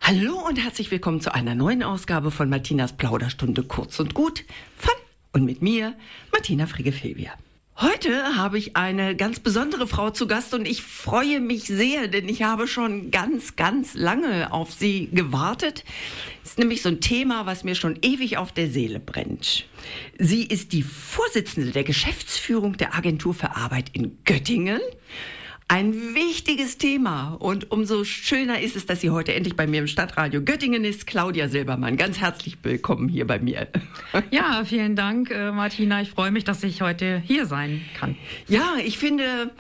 Hallo und herzlich willkommen zu einer neuen Ausgabe von Martinas Plauderstunde kurz und gut von und mit mir, Martina Frigge-Febier. Heute habe ich eine ganz besondere Frau zu Gast und ich freue mich sehr, denn ich habe schon ganz lange auf sie gewartet. Es ist nämlich so ein Thema, was mir schon ewig auf der Seele brennt. Sie ist die Vorsitzende der Geschäftsführung der Agentur für Arbeit in Göttingen. Ein wichtiges Thema und umso schöner ist es, dass sie heute endlich bei mir im Stadtradio Göttingen ist. Claudia Silbermann, ganz herzlich willkommen hier bei mir. Ja, vielen Dank, Martina. Ich freue mich, dass ich heute hier sein kann. Ja, ich finde,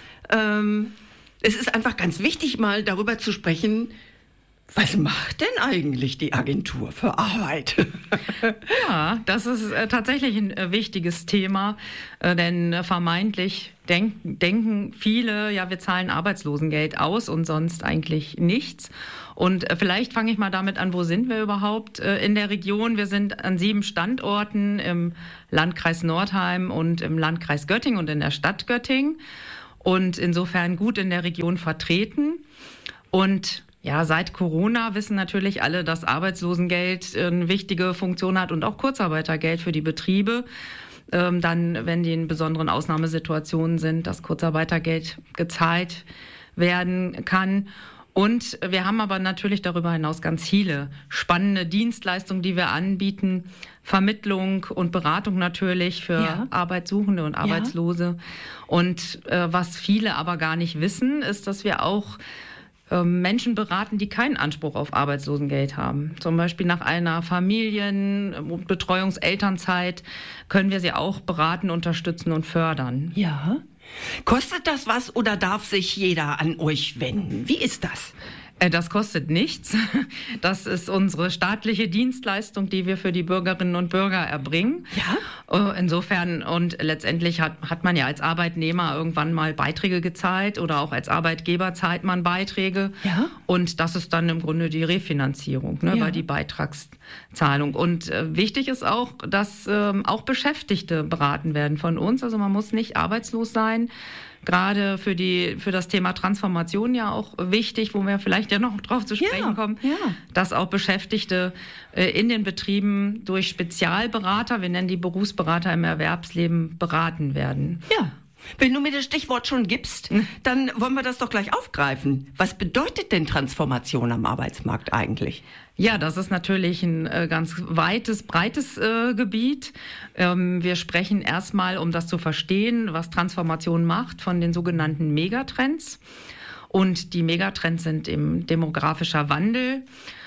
es ist einfach ganz wichtig, mal darüber zu sprechen, was macht denn eigentlich die Agentur für Arbeit? Ja, das ist tatsächlich ein wichtiges Thema, denn vermeintlich denken viele, ja, wir zahlen Arbeitslosengeld aus und sonst eigentlich nichts. Und vielleicht fange ich mal damit an, wo sind wir überhaupt in der Region? Wir sind an 7 Standorten im Landkreis Nordheim und im Landkreis Göttingen und in der Stadt Göttingen und insofern gut in der Region vertreten. Und ja, seit Corona wissen natürlich alle, dass Arbeitslosengeld eine wichtige Funktion hat und auch Kurzarbeitergeld für die Betriebe. Dann, wenn die in besonderen Ausnahmesituationen sind, dass Kurzarbeitergeld gezahlt werden kann. Und wir haben aber natürlich darüber hinaus ganz viele spannende Dienstleistungen, die wir anbieten. Vermittlung und Beratung natürlich für Arbeitssuchende und Arbeitslose. Und was viele aber gar nicht wissen, ist, dass wir auch Menschen beraten, die keinen Anspruch auf Arbeitslosengeld haben. Zum Beispiel nach einer Familienbetreuungselternzeit können wir sie auch beraten, unterstützen und fördern. Ja. Kostet das was oder darf sich jeder an euch wenden? Wie ist das? Das kostet nichts. Das ist unsere staatliche Dienstleistung, die wir für die Bürgerinnen und Bürger erbringen. Ja. Insofern, und letztendlich hat man ja als Arbeitnehmer irgendwann mal Beiträge gezahlt oder auch als Arbeitgeber zahlt man Beiträge. Ja. Und das ist dann im Grunde die Refinanzierung, über die Beitragszahlung. Und wichtig ist auch, dass auch Beschäftigte beraten werden von uns. Also man muss nicht arbeitslos sein. Gerade für das Thema Transformation ja auch wichtig, wo wir vielleicht ja noch drauf zu sprechen kommen, dass auch Beschäftigte in den Betrieben durch Spezialberater, wir nennen die Berufsberater im Erwerbsleben, beraten werden. Ja. Wenn du mir das Stichwort schon gibst, dann wollen wir das doch gleich aufgreifen. Was bedeutet denn Transformation am Arbeitsmarkt eigentlich? Ja, das ist natürlich ein ganz breites Gebiet. Wir sprechen erstmal, um das zu verstehen, was Transformation macht, von den sogenannten Megatrends. Und die Megatrends sind eben demografischer Wandel.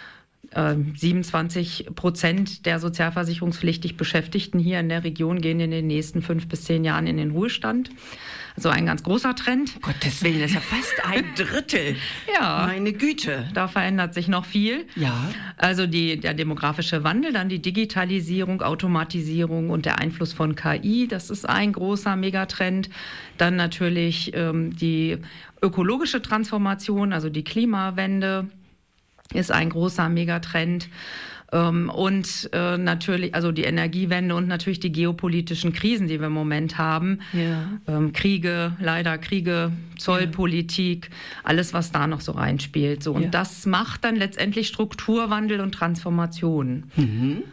27% der sozialversicherungspflichtig Beschäftigten hier in der Region gehen in den nächsten 5 bis 10 Jahren in den Ruhestand. Also ein ganz großer Trend. Gottes Willen, das ist ja fast ein Drittel. Ja. Meine Güte. Da verändert sich noch viel. Ja. Also der demografische Wandel, dann die Digitalisierung, Automatisierung und der Einfluss von KI, das ist ein großer Megatrend. Dann natürlich die ökologische Transformation, also die Klimawende, ist ein großer Megatrend. Und natürlich, also die Energiewende und natürlich die geopolitischen Krisen, die wir im Moment haben. Ja. Kriege, Zollpolitik, alles, was da noch so reinspielt. So. Und das macht dann letztendlich Strukturwandel und Transformation. Mhm.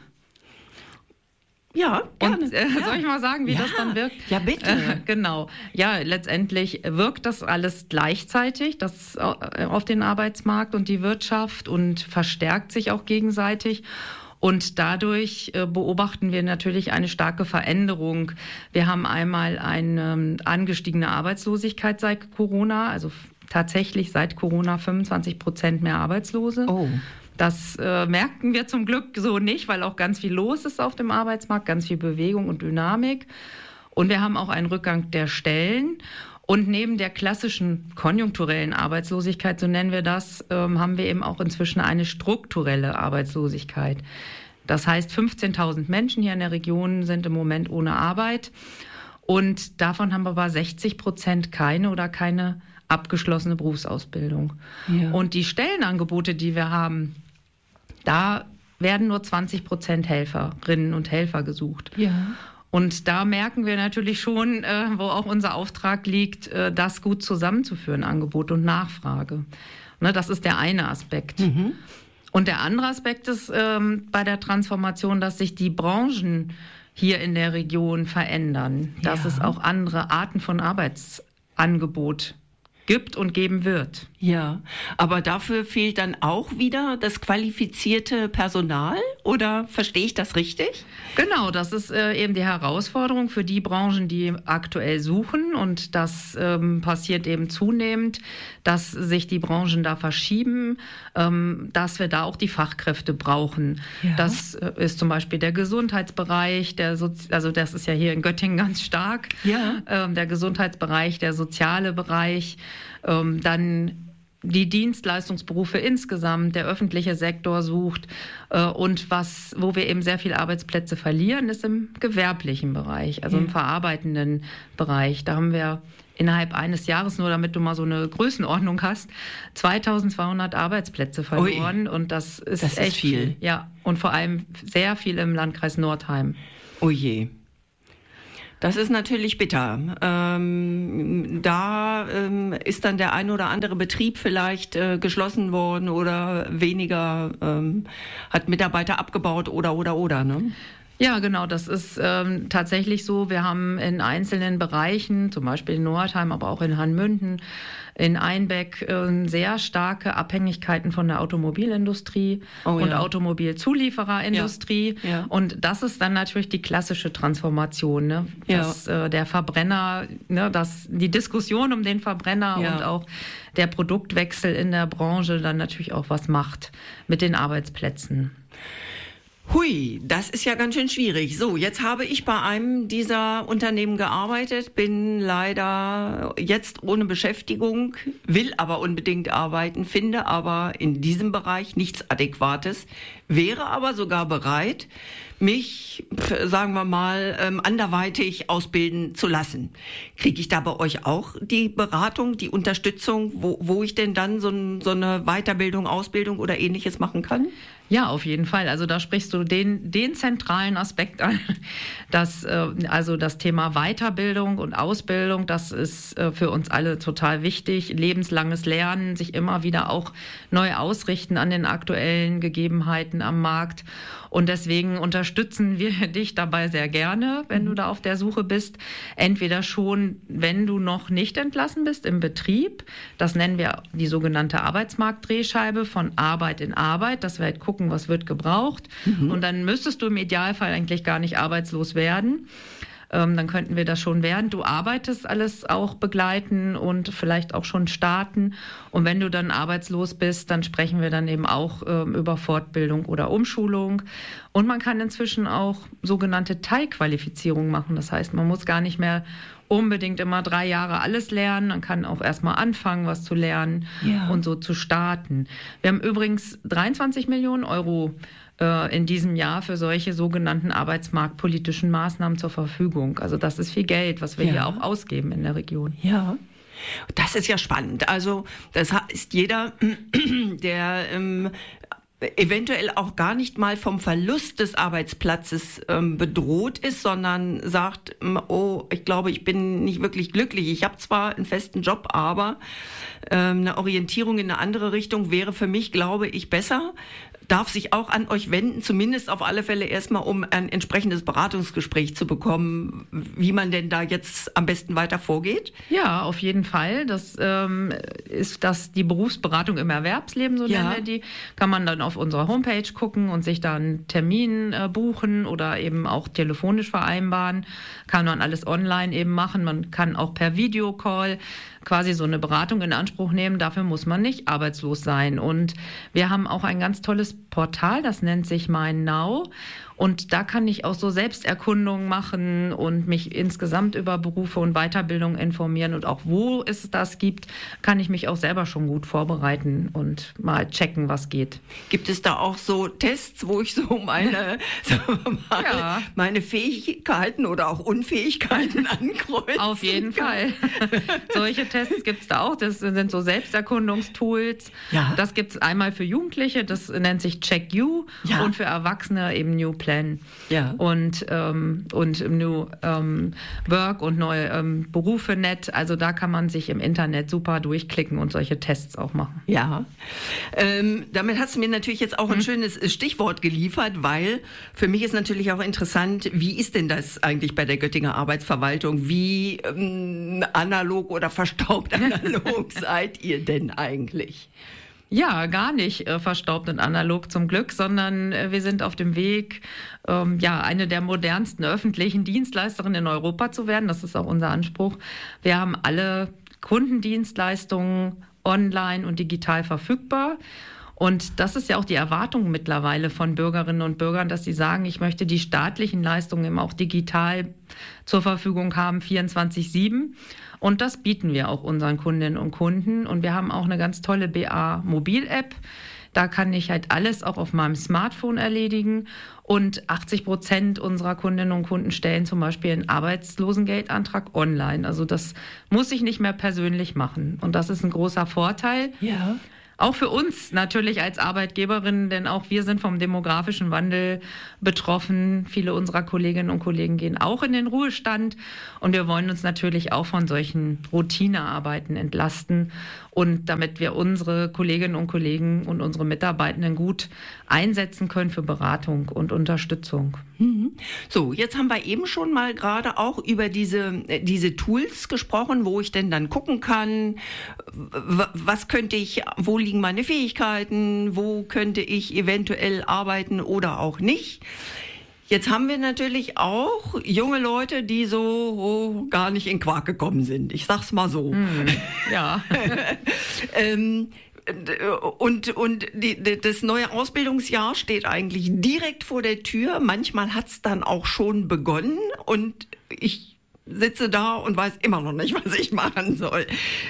Ja, gerne. Und soll ich mal sagen, wie das dann wirkt? Ja, bitte. Genau. Ja, letztendlich wirkt das alles gleichzeitig, das auf den Arbeitsmarkt und die Wirtschaft und verstärkt sich auch gegenseitig. Und dadurch beobachten wir natürlich eine starke Veränderung. Wir haben einmal eine angestiegene Arbeitslosigkeit seit Corona, also tatsächlich seit Corona 25% mehr Arbeitslose. Oh. Das merken wir zum Glück so nicht, weil auch ganz viel los ist auf dem Arbeitsmarkt, ganz viel Bewegung und Dynamik. Und wir haben auch einen Rückgang der Stellen. Und neben der klassischen konjunkturellen Arbeitslosigkeit, so nennen wir das, haben wir eben auch inzwischen eine strukturelle Arbeitslosigkeit. Das heißt, 15.000 Menschen hier in der Region sind im Moment ohne Arbeit. Und davon haben aber 60% keine oder keine abgeschlossene Berufsausbildung. Ja. Und die Stellenangebote, die wir haben, da werden nur 20% Helferinnen und Helfer gesucht. Ja. Und da merken wir natürlich schon, wo auch unser Auftrag liegt, das gut zusammenzuführen, Angebot und Nachfrage. Ne, das ist der eine Aspekt. Mhm. Und der andere Aspekt ist bei der Transformation, dass sich die Branchen hier in der Region verändern, dass es auch andere Arten von Arbeitsangebot gibt und geben wird. Ja, aber dafür fehlt dann auch wieder das qualifizierte Personal, oder verstehe ich das richtig? Genau, das ist eben die Herausforderung für die Branchen, die aktuell suchen, und das passiert eben zunehmend, dass sich die Branchen da verschieben, dass wir da auch die Fachkräfte brauchen. Ja. Das ist zum Beispiel der Gesundheitsbereich, also das ist ja hier in Göttingen ganz stark, der Gesundheitsbereich, der soziale Bereich, dann die Dienstleistungsberufe insgesamt, der öffentliche Sektor sucht, und wo wir eben sehr viele Arbeitsplätze verlieren, ist im gewerblichen Bereich, also im verarbeitenden Bereich. Da haben wir innerhalb eines Jahres, nur damit du mal so eine Größenordnung hast, 2200 Arbeitsplätze verloren. Ui, und das ist echt viel. Ja, und vor allem sehr viel im Landkreis Nordheim. Oh je. Das ist natürlich bitter. Da ist dann der ein oder andere Betrieb vielleicht geschlossen worden oder weniger, hat Mitarbeiter abgebaut oder, ne? Ja, genau, das ist tatsächlich so. Wir haben in einzelnen Bereichen, zum Beispiel in Nordheim, aber auch in Hanmünden, in Einbeck, sehr starke Abhängigkeiten von der Automobilindustrie und Automobilzuliefererindustrie. Ja. Und das ist dann natürlich die klassische Transformation, ne? Dass der Verbrenner, ne, dass die Diskussion um den Verbrenner und auch der Produktwechsel in der Branche dann natürlich auch was macht mit den Arbeitsplätzen. Hui, das ist ja ganz schön schwierig. So, jetzt habe ich bei einem dieser Unternehmen gearbeitet, bin leider jetzt ohne Beschäftigung, will aber unbedingt arbeiten, finde aber in diesem Bereich nichts Adäquates, wäre aber sogar bereit, mich, sagen wir mal, anderweitig ausbilden zu lassen. Kriege ich da bei euch auch die Beratung, die Unterstützung, wo ich denn dann so eine Weiterbildung, Ausbildung oder Ähnliches machen kann? Ja, auf jeden Fall. Also da sprichst du den zentralen Aspekt an, dass also das Thema Weiterbildung und Ausbildung, das ist für uns alle total wichtig. Lebenslanges Lernen, sich immer wieder auch neu ausrichten an den aktuellen Gegebenheiten am Markt. Und deswegen unterstützen wir dich dabei sehr gerne, wenn du da auf der Suche bist. Entweder schon, wenn du noch nicht entlassen bist im Betrieb. Das nennen wir die sogenannte Arbeitsmarktdrehscheibe, von Arbeit in Arbeit, dass wir halt gucken, was wird gebraucht. Und dann müsstest du im Idealfall eigentlich gar nicht arbeitslos werden. Dann könnten wir das schon, während du arbeitest, alles auch begleiten und vielleicht auch schon starten. Und wenn du dann arbeitslos bist, dann sprechen wir dann eben auch über Fortbildung oder Umschulung. Und man kann inzwischen auch sogenannte Teilqualifizierung machen. Das heißt, man muss gar nicht mehr unbedingt immer 3 Jahre alles lernen. Man kann auch erstmal anfangen, was zu lernen und so zu starten. Wir haben übrigens 23 Millionen Euro in diesem Jahr für solche sogenannten arbeitsmarktpolitischen Maßnahmen zur Verfügung. Also das ist viel Geld, was wir hier auch ausgeben in der Region. Ja, das ist ja spannend. Also das ist jeder, der eventuell auch gar nicht mal vom Verlust des Arbeitsplatzes bedroht ist, sondern sagt, oh, ich glaube, ich bin nicht wirklich glücklich. Ich habe zwar einen festen Job, aber eine Orientierung in eine andere Richtung wäre für mich, glaube ich, besser. Darf sich auch an euch wenden, zumindest auf alle Fälle erstmal, um ein entsprechendes Beratungsgespräch zu bekommen, wie man denn da jetzt am besten weiter vorgeht? Ja, auf jeden Fall. Das ist die Berufsberatung im Erwerbsleben, so nennen wir die. Kann man dann auf unserer Homepage gucken und sich dann einen Termin buchen oder eben auch telefonisch vereinbaren. Kann man alles online eben machen. Man kann auch per Videocall quasi so eine Beratung in Anspruch nehmen. Dafür muss man nicht arbeitslos sein. Und wir haben auch ein ganz tolles Portal, das nennt sich Mein Now. Und da kann ich auch so Selbsterkundungen machen und mich insgesamt über Berufe und Weiterbildung informieren. Und auch wo es das gibt, kann ich mich auch selber schon gut vorbereiten und mal checken, was geht. Gibt es da auch so Tests, wo ich so meine Fähigkeiten oder auch Unfähigkeiten ankreuze? Auf jeden Fall. Solche Tests gibt es da auch. Das sind so Selbsterkundungstools. Ja. Das gibt es einmal für Jugendliche, das nennt sich Check You. Ja. Und für Erwachsene eben New Plan. Karriereplänen. Ja. Und New Work und neue Berufe.net. Also da kann man sich im Internet super durchklicken und solche Tests auch machen. Ja, damit hast du mir natürlich jetzt auch ein schönes Stichwort geliefert, weil für mich ist natürlich auch interessant, wie ist denn das eigentlich bei der Göttinger Arbeitsverwaltung? Wie analog oder verstaubt analog seid ihr denn eigentlich? Ja, gar nicht verstaubt und analog zum Glück, sondern wir sind auf dem Weg, eine der modernsten öffentlichen Dienstleisterinnen in Europa zu werden. Das ist auch unser Anspruch. Wir haben alle Kundendienstleistungen online und digital verfügbar. Und das ist ja auch die Erwartung mittlerweile von Bürgerinnen und Bürgern, dass sie sagen, ich möchte die staatlichen Leistungen eben auch digital zur Verfügung haben, 24/7. Und das bieten wir auch unseren Kundinnen und Kunden. Und wir haben auch eine ganz tolle BA-Mobil-App. Da kann ich halt alles auch auf meinem Smartphone erledigen. Und 80% unserer Kundinnen und Kunden stellen zum Beispiel einen Arbeitslosengeldantrag online. Also das muss ich nicht mehr persönlich machen. Und das ist ein großer Vorteil. Ja. Auch für uns natürlich als Arbeitgeberin, denn auch wir sind vom demografischen Wandel betroffen. Viele unserer Kolleginnen und Kollegen gehen auch in den Ruhestand und wir wollen uns natürlich auch von solchen Routinearbeiten entlasten und damit wir unsere Kolleginnen und Kollegen und unsere Mitarbeitenden gut einsetzen können für Beratung und Unterstützung. So, jetzt haben wir eben schon mal gerade auch über diese Tools gesprochen, wo ich denn dann gucken kann, wo liegen meine Fähigkeiten, wo könnte ich eventuell arbeiten oder auch nicht. Jetzt haben wir natürlich auch junge Leute, die so gar nicht in Quark gekommen sind. Ich sag's mal so. Ja. Das neue Ausbildungsjahr steht eigentlich direkt vor der Tür. Manchmal hat's dann auch schon begonnen und ich sitze da und weiß immer noch nicht, was ich machen soll.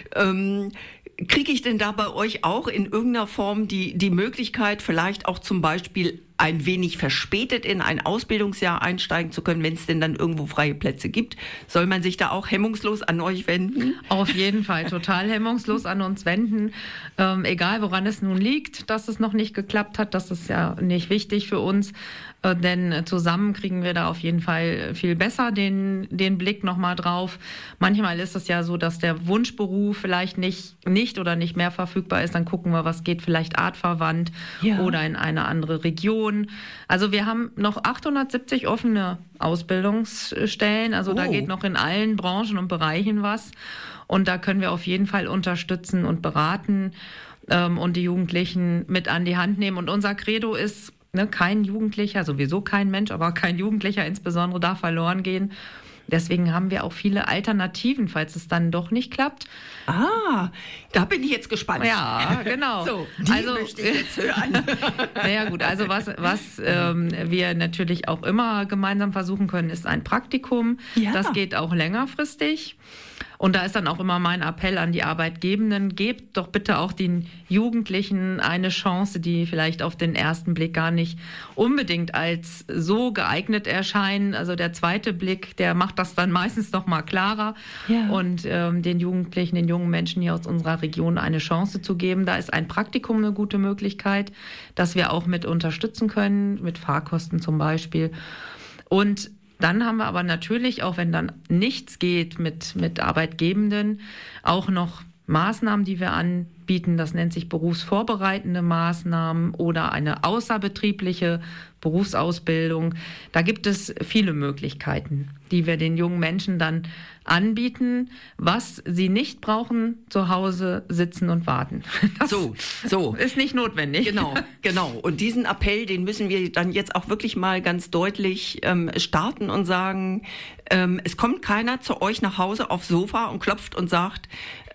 Kriege ich denn da bei euch auch in irgendeiner Form die Möglichkeit, vielleicht auch zum Beispiel ein wenig verspätet in ein Ausbildungsjahr einsteigen zu können, wenn es denn dann irgendwo freie Plätze gibt? Soll man sich da auch hemmungslos an euch wenden? Auf jeden Fall, total hemmungslos an uns wenden. Egal, woran es nun liegt, dass es noch nicht geklappt hat, das ist ja nicht wichtig für uns. Denn zusammen kriegen wir da auf jeden Fall viel besser den Blick nochmal drauf. Manchmal ist es ja so, dass der Wunschberuf vielleicht nicht oder nicht mehr verfügbar ist. Dann gucken wir, was geht vielleicht artverwandt oder in eine andere Region. Also wir haben noch 870 offene Ausbildungsstellen. Also da geht noch in allen Branchen und Bereichen was. Und da können wir auf jeden Fall unterstützen und beraten und die Jugendlichen mit an die Hand nehmen. Und unser Credo ist, kein Jugendlicher, sowieso kein Mensch, aber kein Jugendlicher insbesondere darf verloren gehen. Deswegen haben wir auch viele Alternativen, falls es dann doch nicht klappt. Ah, da bin ich jetzt gespannt. Ja, genau. So, die möchte ich jetzt hören. Naja gut, also was wir natürlich auch immer gemeinsam versuchen können, ist ein Praktikum. Ja. Das geht auch längerfristig. Und da ist dann auch immer mein Appell an die Arbeitgebenden, gebt doch bitte auch den Jugendlichen eine Chance, die vielleicht auf den ersten Blick gar nicht unbedingt als so geeignet erscheinen. Also der zweite Blick, der macht das dann meistens noch mal klarer. Ja. Und den Jugendlichen, den jungen Menschen hier aus unserer Region eine Chance zu geben. Da ist ein Praktikum eine gute Möglichkeit, dass wir auch mit unterstützen können, mit Fahrkosten zum Beispiel. Und dann haben wir aber natürlich, auch wenn dann nichts geht mit Arbeitgebenden, auch noch Maßnahmen, die wir anbieten. Das nennt sich berufsvorbereitende Maßnahmen oder eine außerbetriebliche Berufsausbildung. Da gibt es viele Möglichkeiten, die wir den jungen Menschen dann anbieten, was sie nicht brauchen, zu Hause sitzen und warten. Das so ist nicht notwendig. Genau. Und diesen Appell, den müssen wir dann jetzt auch wirklich mal ganz deutlich starten und sagen, es kommt keiner zu euch nach Hause aufs Sofa und klopft und sagt,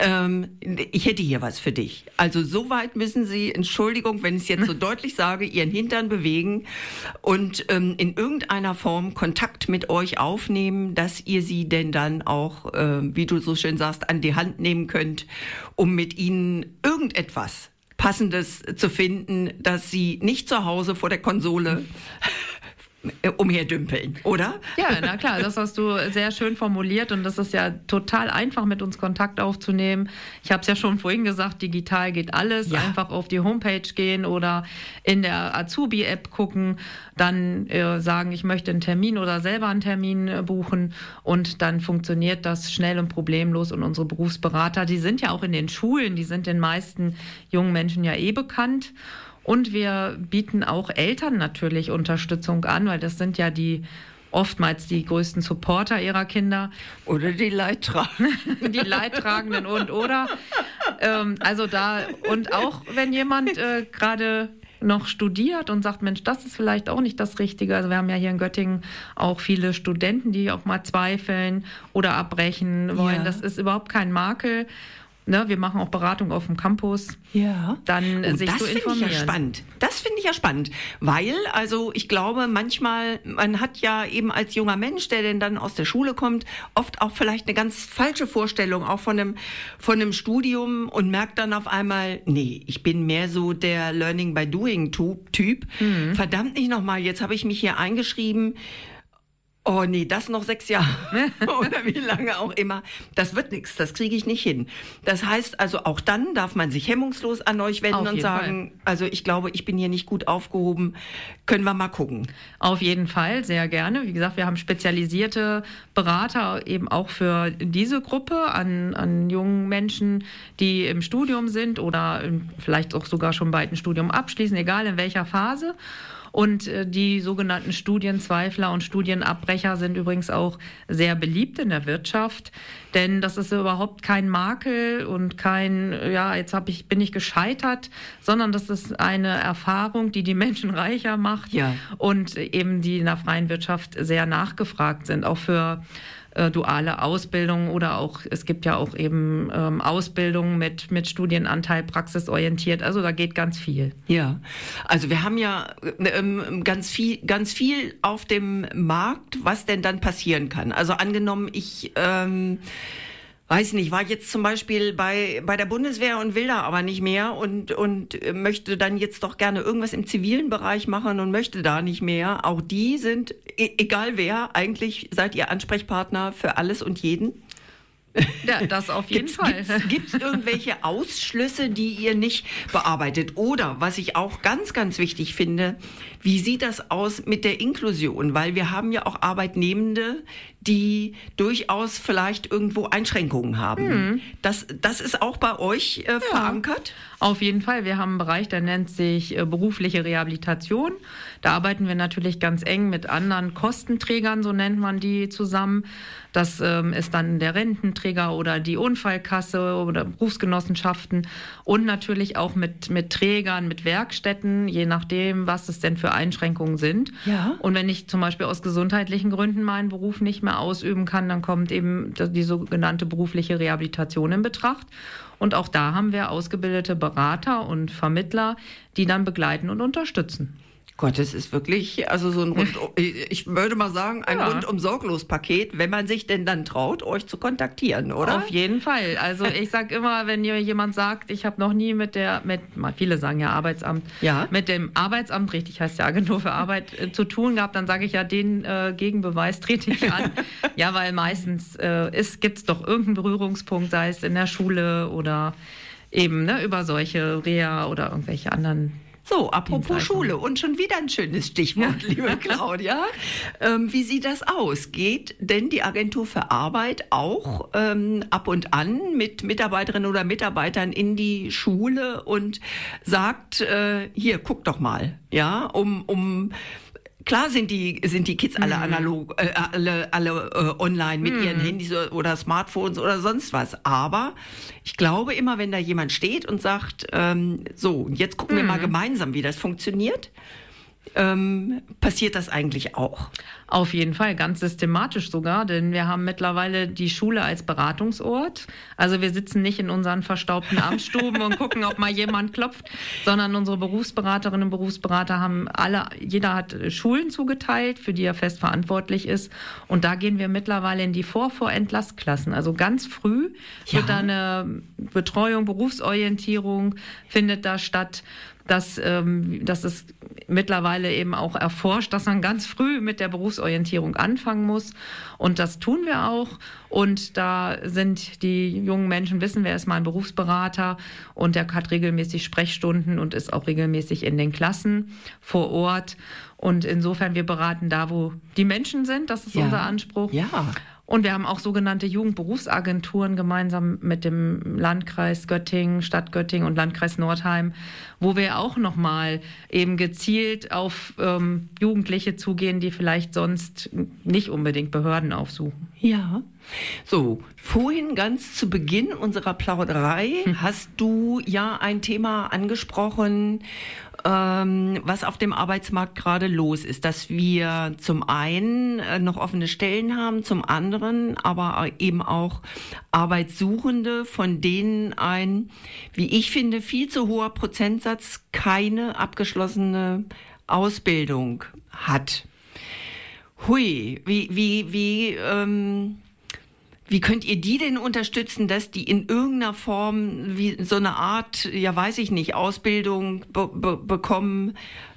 ich hätte hier was für dich. Also so weit müssen Sie, Entschuldigung, wenn ich es jetzt so deutlich sage, Ihren Hintern bewegen und in irgendeiner Form Kontakt mit euch aufnehmen, dass ihr sie denn dann auch, wie du so schön sagst, an die Hand nehmen könnt, um mit ihnen irgendetwas Passendes zu finden, dass sie nicht zu Hause vor der Konsole umherdümpeln, oder? Ja, na klar, das hast du sehr schön formuliert und das ist ja total einfach, mit uns Kontakt aufzunehmen. Ich habe es ja schon vorhin gesagt, digital geht alles. Ja. Einfach auf die Homepage gehen oder in der Azubi-App gucken, dann sagen, ich möchte einen Termin oder selber einen Termin buchen und dann funktioniert das schnell und problemlos und unsere Berufsberater, die sind ja auch in den Schulen, die sind den meisten jungen Menschen ja bekannt. Und wir bieten auch Eltern natürlich Unterstützung an, weil das sind ja oftmals die größten Supporter ihrer Kinder. Oder die Leidtragenden. Die Leidtragenden oder. Also und auch wenn jemand gerade noch studiert und sagt, Mensch, das ist vielleicht auch nicht das Richtige. Also wir haben ja hier in Göttingen auch viele Studenten, die auch mal zweifeln oder abbrechen wollen. Ja. Das ist überhaupt kein Makel. Ne, wir machen auch Beratung auf dem Campus. Ja. Dann sich zu informieren. Das finde ich ja spannend, weil, also ich glaube, manchmal, man hat ja eben als junger Mensch, der denn dann aus der Schule kommt, oft auch vielleicht eine ganz falsche Vorstellung auch von einem Studium und merkt dann auf einmal, nee, ich bin mehr so der Learning by Doing Typ. Mhm. Verdammt nicht nochmal, jetzt habe ich mich hier eingeschrieben. Oh nee, das noch 6 Jahre oder wie lange auch immer. Das wird nichts, das kriege ich nicht hin. Das heißt also, auch dann darf man sich hemmungslos an euch wenden und sagen, also ich glaube, ich bin hier nicht gut aufgehoben, können wir mal gucken. Auf jeden Fall, sehr gerne. Wie gesagt, wir haben spezialisierte Berater eben auch für diese Gruppe an jungen Menschen, die im Studium sind oder vielleicht auch sogar schon bald ein Studium abschließen, egal in welcher Phase. Und die sogenannten Studienzweifler und Studienabbrecher sind übrigens auch sehr beliebt in der Wirtschaft, denn das ist überhaupt kein Makel und kein, ja, jetzt bin ich gescheitert, sondern das ist eine Erfahrung, die Menschen reicher macht, ja. Und eben die in der freien Wirtschaft sehr nachgefragt sind, auch für duale Ausbildung oder auch, es gibt ja auch eben Ausbildung mit Studienanteil praxisorientiert. Also da geht ganz viel. Ja, also wir haben ja ganz viel auf dem Markt, was denn dann passieren kann. Also angenommen, ich weiß nicht, war jetzt zum Beispiel bei der Bundeswehr und will da aber nicht mehr und möchte dann jetzt doch gerne irgendwas im zivilen Bereich machen und möchte da nicht mehr. Auch die sind, egal wer, eigentlich seid ihr Ansprechpartner für alles und jeden. Ja, das auf jeden Fall. Gibt es irgendwelche Ausschlüsse, die ihr nicht bearbeitet? Oder, was ich auch ganz, ganz wichtig finde, wie sieht das aus mit der Inklusion? Weil wir haben ja auch Arbeitnehmende, die durchaus vielleicht irgendwo Einschränkungen haben. Mhm. Das ist auch bei euch verankert? Auf jeden Fall. Wir haben einen Bereich, der nennt sich berufliche Rehabilitation. Da arbeiten wir natürlich ganz eng mit anderen Kostenträgern, so nennt man die, zusammen. Das ist dann der Rententräger oder die Unfallkasse oder Berufsgenossenschaften und natürlich auch mit Trägern, mit Werkstätten, je nachdem, was es denn für Einschränkungen sind. Ja. Und wenn ich zum Beispiel aus gesundheitlichen Gründen meinen Beruf nicht mehr ausüben kann, dann kommt eben die sogenannte berufliche Rehabilitation in Betracht. Und auch da haben wir ausgebildete Berater und Vermittler, die dann begleiten und unterstützen. Gott, es ist wirklich, also so ein ich würde mal sagen, ein rundum sorglos Paket, wenn man sich denn dann traut, euch zu kontaktieren, oder? Auf jeden Fall. Also ich sage immer, wenn jemand sagt, ich habe noch nie viele sagen ja Arbeitsamt, mit dem Arbeitsamt, richtig heißt ja Agentur für Arbeit, zu tun gehabt, dann sage ich ja, den Gegenbeweis trete ich an. Ja, weil meistens gibt es doch irgendeinen Berührungspunkt, sei es in der Schule oder eben über solche Reha oder irgendwelche anderen. So, apropos Schule und schon wieder ein schönes Stichwort, liebe Claudia. Wie sieht das aus? Geht denn die Agentur für Arbeit auch ab und an mit Mitarbeiterinnen oder Mitarbeitern in die Schule und sagt, hier, guck doch mal, ja, Klar sind die Kids alle analog, alle online mit ihren Handys oder Smartphones oder sonst was. Aber ich glaube immer, wenn da jemand steht und sagt, so, jetzt gucken wir mal gemeinsam, wie das funktioniert, passiert das eigentlich auch? Auf jeden Fall, ganz systematisch sogar, denn wir haben mittlerweile die Schule als Beratungsort. Also wir sitzen nicht in unseren verstaubten Amtsstuben und gucken, ob mal jemand klopft, sondern unsere Berufsberaterinnen und Berufsberater jeder hat Schulen zugeteilt, für die er fest verantwortlich ist. Und da gehen wir mittlerweile in die Vor-Entlastklassen. Also ganz früh wird da eine Betreuung, Berufsorientierung findet da statt. dass es mittlerweile eben auch erforscht, dass man ganz früh mit der Berufsorientierung anfangen muss. Und das tun wir auch. Und da sind die jungen Menschen, wissen, wer ist mein Berufsberater, und der hat regelmäßig Sprechstunden und ist auch regelmäßig in den Klassen vor Ort. Und insofern, wir beraten da, wo die Menschen sind. Das ist unser Anspruch. Ja. Und wir haben auch sogenannte Jugendberufsagenturen gemeinsam mit dem Landkreis Göttingen, Stadt Göttingen und Landkreis Nordheim, wo wir auch nochmal eben gezielt auf Jugendliche zugehen, die vielleicht sonst nicht unbedingt Behörden aufsuchen. Ja. So, vorhin ganz zu Beginn unserer Plauderei hast du ja ein Thema angesprochen, was auf dem Arbeitsmarkt gerade los ist, dass wir zum einen noch offene Stellen haben, zum anderen aber eben auch Arbeitssuchende, von denen ein, wie ich finde, viel zu hoher Prozentsatz keine abgeschlossene Ausbildung hat. Hui, wie könnt ihr die denn unterstützen, dass die in irgendeiner Form wie so eine Art, ja weiß ich nicht, Ausbildung bekommen?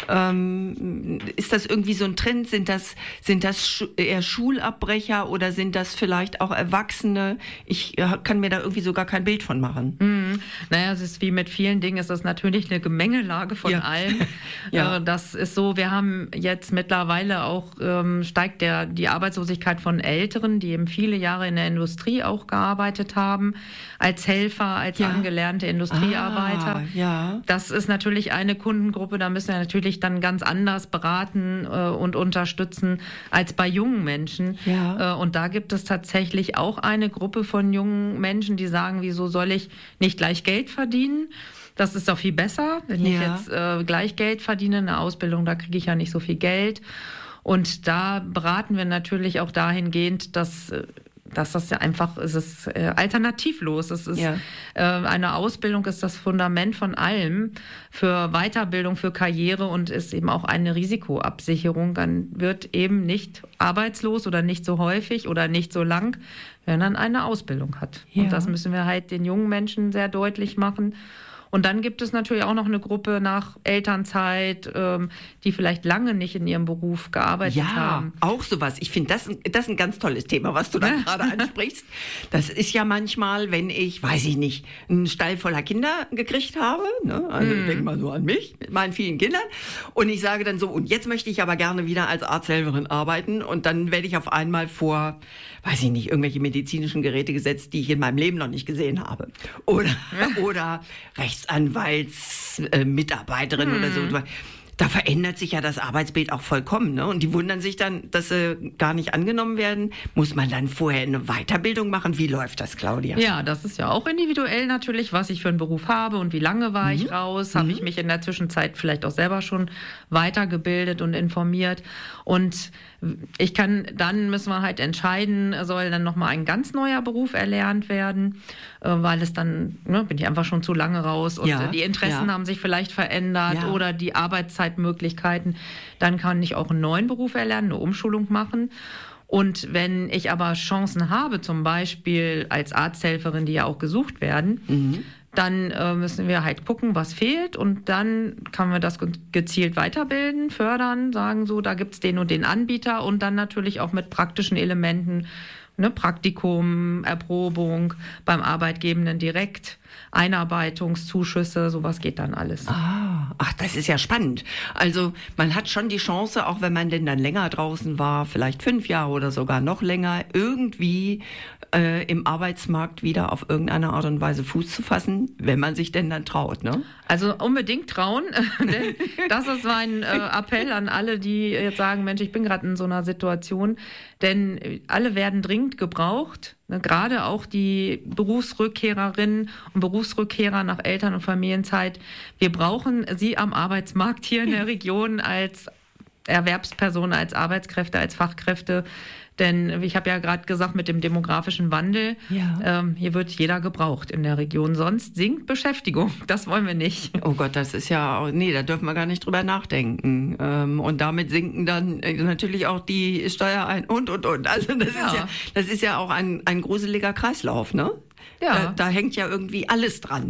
Ist das irgendwie so ein Trend? Sind das eher Schulabbrecher oder sind das vielleicht auch Erwachsene? Ich kann mir da irgendwie so gar kein Bild von machen. Naja, es ist wie mit vielen Dingen, ist das natürlich eine Gemengelage von allem. Ja. Das ist so, wir haben jetzt mittlerweile auch, steigt die Arbeitslosigkeit von Älteren, die eben viele Jahre in der Industrie auch gearbeitet haben, als Helfer, als angelernte Industriearbeiter. Ja. Das ist natürlich eine Kundengruppe, da müssen wir natürlich dann ganz anders beraten und unterstützen als bei jungen Menschen. Ja. Und da gibt es tatsächlich auch eine Gruppe von jungen Menschen, die sagen, wieso soll ich nicht gleich Geld verdienen? Das ist doch viel besser, wenn ich jetzt gleich Geld verdiene. In der Ausbildung, da kriege ich ja nicht so viel Geld. Und da beraten wir natürlich auch dahingehend, dass das ja einfach, es ist alternativlos. Es ist eine Ausbildung ist das Fundament von allem für Weiterbildung, für Karriere und ist eben auch eine Risikoabsicherung. Dann wird eben nicht arbeitslos oder nicht so häufig oder nicht so lang, wenn man eine Ausbildung hat. Ja. Und das müssen wir halt den jungen Menschen sehr deutlich machen. Und dann gibt es natürlich auch noch eine Gruppe nach Elternzeit, die vielleicht lange nicht in ihrem Beruf gearbeitet haben. Ja, auch sowas. Ich finde, das ist ein ganz tolles Thema, was du da gerade ansprichst. Das ist ja manchmal, wenn ich, weiß ich nicht, einen Stall voller Kinder gekriegt habe, ne? Also denk mal so an mich mit meinen vielen Kindern, und ich sage dann so, und jetzt möchte ich aber gerne wieder als Arzthelferin arbeiten, und dann werde ich auf einmal vor, weiß ich nicht, irgendwelche medizinischen Geräte gesetzt, die ich in meinem Leben noch nicht gesehen habe. Oder Rechtsanwaltsmitarbeiterin oder so. Da verändert sich ja das Arbeitsbild auch vollkommen, ne? Und die wundern sich dann, dass sie gar nicht angenommen werden. Muss man dann vorher eine Weiterbildung machen? Wie läuft das, Claudia? Ja, das ist ja auch individuell natürlich, was ich für einen Beruf habe und wie lange war ich raus. Habe ich mich in der Zwischenzeit vielleicht auch selber schon weitergebildet und informiert. Und müssen wir halt entscheiden, soll dann nochmal ein ganz neuer Beruf erlernt werden, weil es dann, bin ich einfach schon zu lange raus und die Interessen haben sich vielleicht verändert oder die Arbeitszeitmöglichkeiten. Dann kann ich auch einen neuen Beruf erlernen, eine Umschulung machen. Und wenn ich aber Chancen habe, zum Beispiel als Arzthelferin, die ja auch gesucht werden, dann müssen wir halt gucken, was fehlt, und dann kann man das gezielt weiterbilden, fördern, sagen so, da gibt's den und den Anbieter, und dann natürlich auch mit praktischen Elementen, Praktikum, Erprobung beim Arbeitgebenden direkt, Einarbeitungszuschüsse, sowas geht dann alles. Ach, das ist ja spannend. Also man hat schon die Chance, auch wenn man denn dann länger draußen war, vielleicht 5 Jahre oder sogar noch länger, irgendwie im Arbeitsmarkt wieder auf irgendeine Art und Weise Fuß zu fassen, wenn man sich denn dann traut, ne? Also unbedingt trauen, denn das ist mein Appell an alle, die jetzt sagen, Mensch, ich bin gerade in so einer Situation, denn alle werden dringend gebraucht, ne? Gerade auch die Berufsrückkehrerinnen und Berufsrückkehrer nach Eltern- und Familienzeit. Wir brauchen sie am Arbeitsmarkt hier in der Region als Erwerbspersonen, als Arbeitskräfte, als Fachkräfte. Denn ich habe ja gerade gesagt, mit dem demografischen Wandel, hier wird jeder gebraucht in der Region. Sonst sinkt Beschäftigung. Das wollen wir nicht. Oh Gott, das ist ja, da dürfen wir gar nicht drüber nachdenken. Und damit sinken dann natürlich auch die Steuer und. Also das ist ja auch ein gruseliger Kreislauf, ne? Ja. Da hängt ja irgendwie alles dran.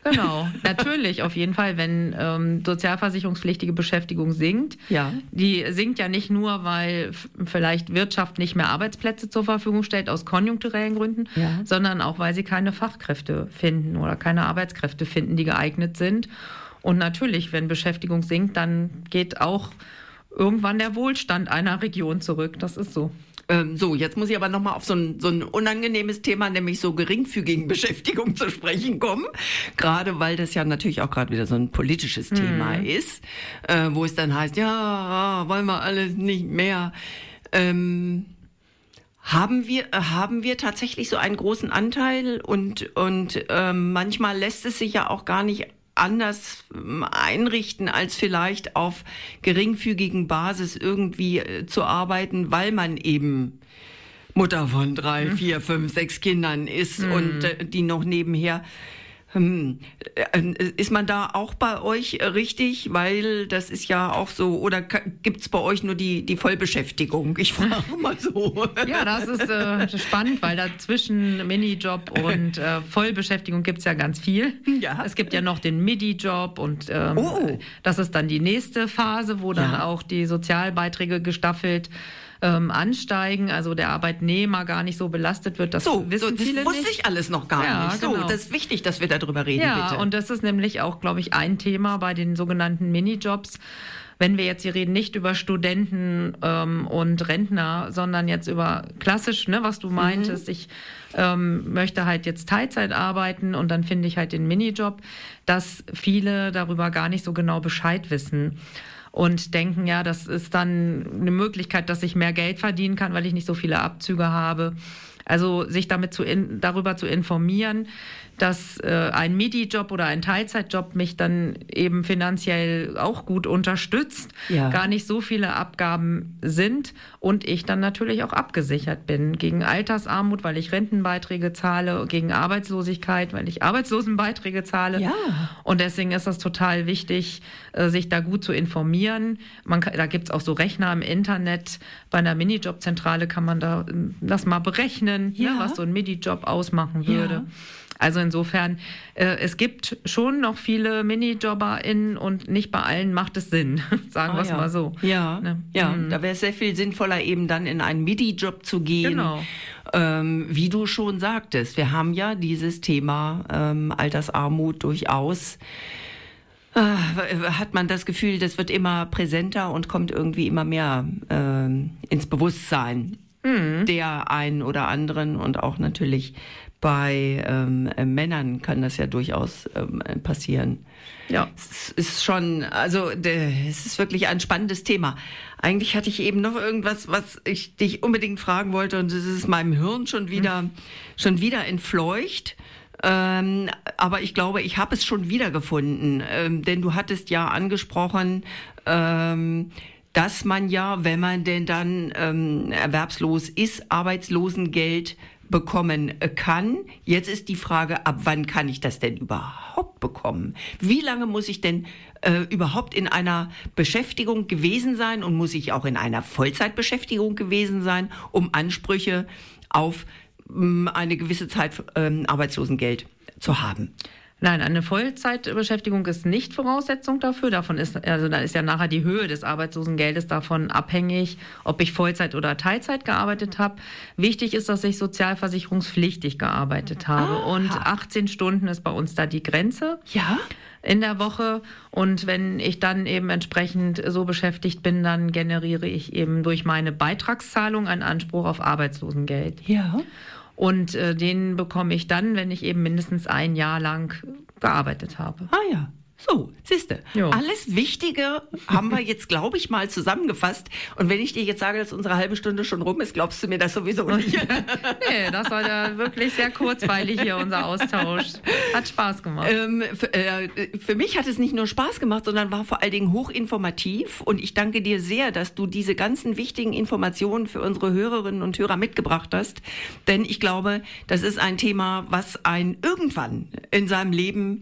Genau, natürlich, auf jeden Fall, wenn sozialversicherungspflichtige Beschäftigung sinkt. Ja. Die sinkt ja nicht nur, weil vielleicht Wirtschaft nicht mehr Arbeitsplätze zur Verfügung stellt, aus konjunkturellen Gründen, sondern auch, weil sie keine Fachkräfte finden oder keine Arbeitskräfte finden, die geeignet sind. Und natürlich, wenn Beschäftigung sinkt, dann geht auch irgendwann der Wohlstand einer Region zurück. Das ist so. So, jetzt muss ich aber nochmal auf so ein unangenehmes Thema, nämlich so geringfügigen Beschäftigung zu sprechen kommen. Gerade weil das ja natürlich auch gerade wieder so ein politisches Thema ist, wo es dann heißt, ja, wollen wir alles nicht mehr. Haben wir tatsächlich so einen großen Anteil und manchmal lässt es sich ja auch gar nicht anders einrichten, als vielleicht auf geringfügigen Basis irgendwie zu arbeiten, weil man eben Mutter von 3, 4, 5, 6 Kindern ist und die noch nebenher. Ist man da auch bei euch richtig? Weil das ist ja auch so, oder gibt's bei euch nur die Vollbeschäftigung? Ich frage mal so. Ja, das ist spannend, weil da zwischen Minijob und Vollbeschäftigung gibt's ja ganz viel. Ja. Es gibt ja noch den Midi-Job und das ist dann die nächste Phase, wo dann auch die Sozialbeiträge gestaffelt ansteigen, also der Arbeitnehmer gar nicht so belastet wird. Das wissen viele nicht. Das wusste ich alles noch gar nicht. So, genau. Das ist wichtig, dass wir darüber reden, bitte. Ja, und das ist nämlich auch, glaube ich, ein Thema bei den sogenannten Minijobs. Wenn wir jetzt hier reden, nicht über Studenten und Rentner, sondern jetzt über klassisch, ne, was du meintest, ich möchte halt jetzt Teilzeit arbeiten und dann finde ich halt den Minijob, dass viele darüber gar nicht so genau Bescheid wissen. Und denken, ja, das ist dann eine Möglichkeit, dass ich mehr Geld verdienen kann, weil ich nicht so viele Abzüge habe. Also sich darüber zu informieren, dass ein Midi-Job oder ein Teilzeitjob mich dann eben finanziell auch gut unterstützt, gar nicht so viele Abgaben sind und ich dann natürlich auch abgesichert bin gegen Altersarmut, weil ich Rentenbeiträge zahle, gegen Arbeitslosigkeit, weil ich Arbeitslosenbeiträge zahle. Ja. Und deswegen ist das total wichtig, sich da gut zu informieren. Da gibt's auch so Rechner im Internet. Bei einer Minijobzentrale kann man da das mal berechnen, ne, was so ein Midi-Job ausmachen würde. Ja. Also insofern, es gibt schon noch viele MinijobberInnen und nicht bei allen macht es Sinn, sagen wir es mal so. Ja, ne? Da wäre es sehr viel sinnvoller, eben dann in einen Midi-Job zu gehen. Genau. Wie du schon sagtest, wir haben ja dieses Thema Altersarmut durchaus. Hat man das Gefühl, das wird immer präsenter und kommt irgendwie immer mehr ins Bewusstsein der einen oder anderen und auch natürlich bei Männern kann das ja durchaus passieren. Ja. Es ist schon, also es ist wirklich ein spannendes Thema. Eigentlich hatte ich eben noch irgendwas, was ich dich unbedingt fragen wollte und es ist meinem Hirn schon wieder entfleucht. Aber ich glaube, ich habe es schon wiedergefunden, denn du hattest ja angesprochen, dass man ja, wenn man denn dann erwerbslos ist, Arbeitslosengeld bekommen kann. Jetzt ist die Frage, ab wann kann ich das denn überhaupt bekommen? Wie lange muss ich denn überhaupt in einer Beschäftigung gewesen sein und muss ich auch in einer Vollzeitbeschäftigung gewesen sein, um Ansprüche auf eine gewisse Zeit Arbeitslosengeld zu haben? Nein, eine Vollzeitbeschäftigung ist nicht Voraussetzung dafür. Da ist ja nachher die Höhe des Arbeitslosengeldes davon abhängig, ob ich Vollzeit oder Teilzeit gearbeitet habe. Wichtig ist, dass ich sozialversicherungspflichtig gearbeitet habe. Und 18 Stunden ist bei uns da die Grenze. Ja. In der Woche. Und wenn ich dann eben entsprechend so beschäftigt bin, dann generiere ich eben durch meine Beitragszahlung einen Anspruch auf Arbeitslosengeld. Ja. Und den bekomme ich dann, wenn ich eben mindestens ein Jahr lang gearbeitet habe. Ah ja. So, siehste, alles Wichtige haben wir jetzt, glaube ich, mal zusammengefasst. Und wenn ich dir jetzt sage, dass unsere halbe Stunde schon rum ist, glaubst du mir das sowieso nicht? Nee, das war ja wirklich sehr kurzweilig hier, unser Austausch. Hat Spaß gemacht. Für mich hat es nicht nur Spaß gemacht, sondern war vor allen Dingen hochinformativ. Und ich danke dir sehr, dass du diese ganzen wichtigen Informationen für unsere Hörerinnen und Hörer mitgebracht hast. Denn ich glaube, das ist ein Thema, was einen irgendwann in seinem Leben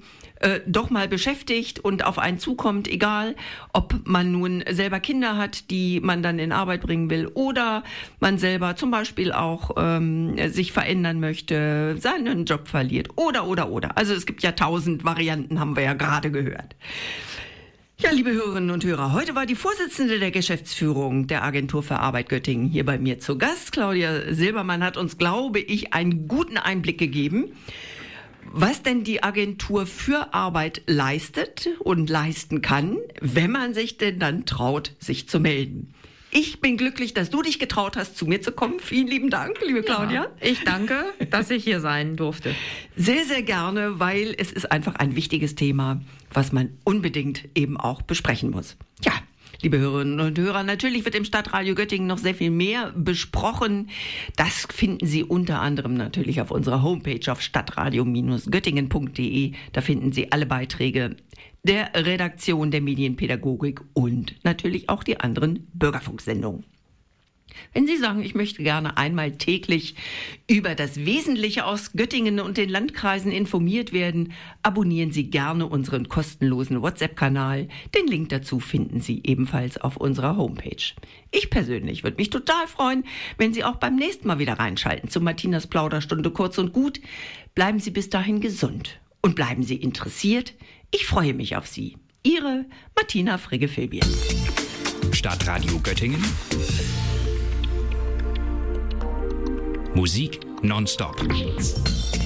doch mal beschäftigt und auf einen zukommt, egal ob man nun selber Kinder hat, die man dann in Arbeit bringen will oder man selber zum Beispiel auch sich verändern möchte, seinen Job verliert oder. Also es gibt ja 1000 Varianten, haben wir ja gerade gehört. Ja, liebe Hörerinnen und Hörer, heute war die Vorsitzende der Geschäftsführung der Agentur für Arbeit Göttingen hier bei mir zu Gast. Claudia Silbermann hat uns, glaube ich, einen guten Einblick gegeben, was denn die Agentur für Arbeit leistet und leisten kann, wenn man sich denn dann traut, sich zu melden. Ich bin glücklich, dass du dich getraut hast, zu mir zu kommen. Vielen lieben Dank, liebe Claudia. Ja, ich danke, dass ich hier sein durfte. Sehr, sehr gerne, weil es ist einfach ein wichtiges Thema, was man unbedingt eben auch besprechen muss. Ja, liebe Hörerinnen und Hörer, natürlich wird im Stadtradio Göttingen noch sehr viel mehr besprochen. Das finden Sie unter anderem natürlich auf unserer Homepage auf stadtradio-göttingen.de. Da finden Sie alle Beiträge der Redaktion der Medienpädagogik und natürlich auch die anderen Bürgerfunksendungen. Wenn Sie sagen, ich möchte gerne einmal täglich über das Wesentliche aus Göttingen und den Landkreisen informiert werden, abonnieren Sie gerne unseren kostenlosen WhatsApp-Kanal. Den Link dazu finden Sie ebenfalls auf unserer Homepage. Ich persönlich würde mich total freuen, wenn Sie auch beim nächsten Mal wieder reinschalten zu Martinas Plauderstunde kurz und gut. Bleiben Sie bis dahin gesund und bleiben Sie interessiert. Ich freue mich auf Sie. Ihre Martina Frigge-Filbier. Stadtradio Göttingen. Musik nonstop.